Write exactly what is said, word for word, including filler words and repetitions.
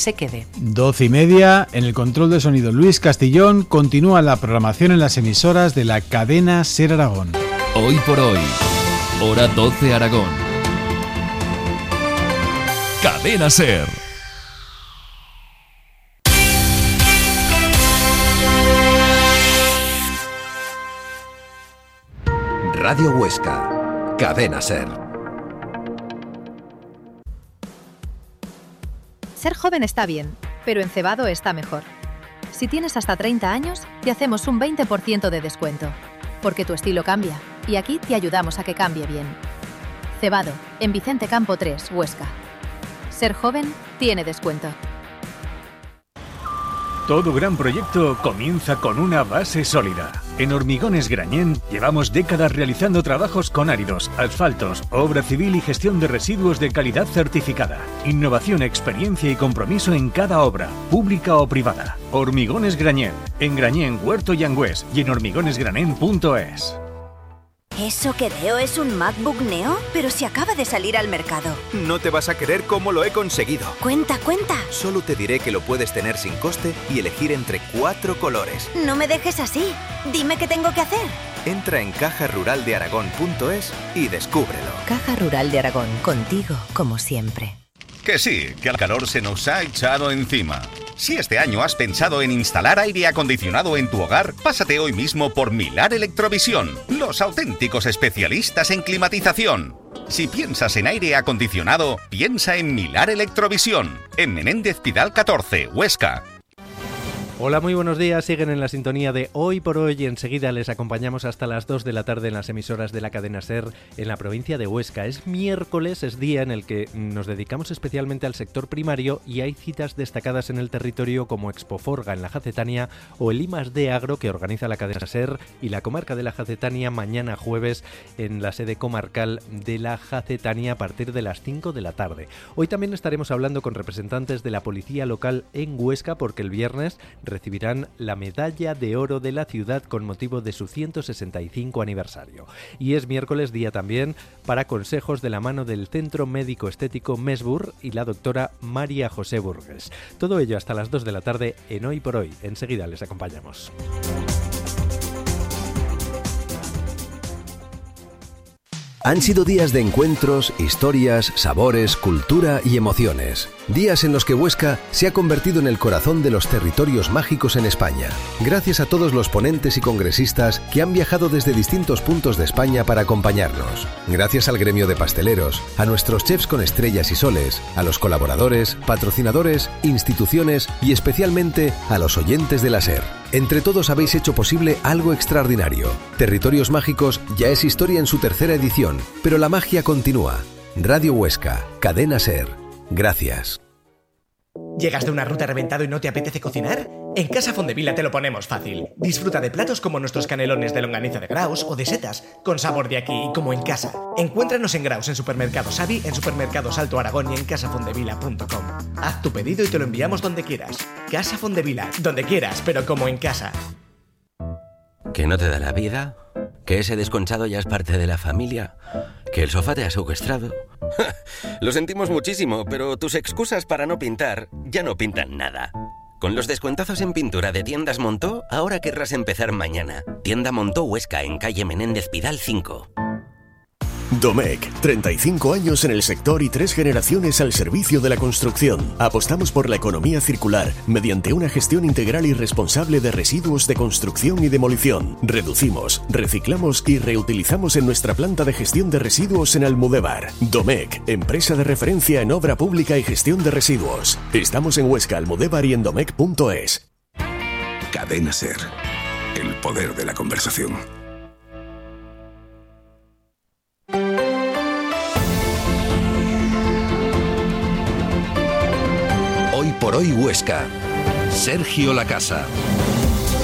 se quede. Doce y media, en el control de sonido Luis Castillón, continúa la programación en las emisoras de la cadena SER Aragón. Hoy por hoy, hora doce Aragón. Cadena SER. Radio Huesca, Cadena SER. Ser joven está bien, pero en Cebado está mejor. Si tienes hasta treinta años, te hacemos un veinte por ciento de descuento, porque tu estilo cambia, y aquí te ayudamos a que cambie bien. Cebado, en Vicente Campo tres, Huesca. Ser joven tiene descuento. Todo gran proyecto comienza con una base sólida. En Hormigones Grañén llevamos décadas realizando trabajos con áridos, asfaltos, obra civil y gestión de residuos de calidad certificada. Innovación, experiencia y compromiso en cada obra, pública o privada. Hormigones Grañén, en Grañén, Huerto y Angüés y en hormigones grañén punto es. ¿Eso que veo es un MacBook Neo? Pero si acaba de salir al mercado. No te vas a creer cómo lo he conseguido. Cuenta, cuenta. Solo te diré que lo puedes tener sin coste y elegir entre cuatro colores. No me dejes así. Dime qué tengo que hacer. Entra en caja rural de aragón punto es y descúbrelo. Caja Rural de Aragón, contigo como siempre. Que sí, que el calor se nos ha echado encima. Si este año has pensado en instalar aire acondicionado en tu hogar, pásate hoy mismo por Milar Electrovisión, los auténticos especialistas en climatización. Si piensas en aire acondicionado, piensa en Milar Electrovisión, en Menéndez Pidal catorce, Huesca. Hola, muy buenos días, siguen en la sintonía de Hoy por Hoy y enseguida les acompañamos hasta las dos de la tarde en las emisoras de la cadena SER en la provincia de Huesca. Es miércoles, es día en el que nos dedicamos especialmente al sector primario y hay citas destacadas en el territorio como Expoforga en la Jacetania o el I más D Agro que organiza la cadena SER y la comarca de la Jacetania mañana jueves en la sede comarcal de la Jacetania a partir de las cinco de la tarde. Hoy también estaremos hablando con representantes de la policía local en Huesca porque el viernes recibirán la medalla de oro de la ciudad con motivo de su ciento sesenta y cinco aniversario. Y es miércoles día también para consejos de la mano del Centro Médico Estético Mesbur y la doctora María José Burgues. Todo ello hasta las dos de la tarde en Hoy por Hoy. Enseguida les acompañamos. Han sido días de encuentros, historias, sabores, cultura y emociones. Días en los que Huesca se ha convertido en el corazón de los territorios mágicos en España. Gracias a todos los ponentes y congresistas que han viajado desde distintos puntos de España para acompañarnos. Gracias al gremio de pasteleros, a nuestros chefs con estrellas y soles, a los colaboradores, patrocinadores, instituciones y especialmente a los oyentes de la SER. Entre todos habéis hecho posible algo extraordinario. Territorios Mágicos ya es historia en su tercera edición, pero la magia continúa. Radio Huesca, Cadena SER. Gracias. ¿Llegas de una ruta reventado y no te apetece cocinar? En Casa Fondevila te lo ponemos fácil. Disfruta de platos como nuestros canelones de longaniza de Graus o de setas, con sabor de aquí y como en casa. Encuéntranos en Graus, en Supermercados Avi, en Supermercados Alto Aragón y en casa fondevila punto com. Haz tu pedido y te lo enviamos donde quieras. Casa Fondevila, donde quieras, pero como en casa. ¿Que no te da la vida? ¿Que ese desconchado ya es parte de la familia? ¿Que el sofá te ha secuestrado? Lo sentimos muchísimo, pero tus excusas para no pintar ya no pintan nada. Con los descuentazos en pintura de Tiendas Montó, ahora querrás empezar mañana. Tienda Montó Huesca, en calle Menéndez Pidal cinco. Domecq, treinta y cinco años en el sector y tres generaciones al servicio de la construcción. Apostamos por la economía circular mediante una gestión integral y responsable de residuos de construcción y demolición. Reducimos, reciclamos y reutilizamos en nuestra planta de gestión de residuos en Almudévar. Domecq, empresa de referencia en obra pública y gestión de residuos. Estamos en Huesca, Almudévar y en domecq punto es. Cadena SER, el poder de la conversación. Hoy por Hoy Huesca. Sergio Lacasa.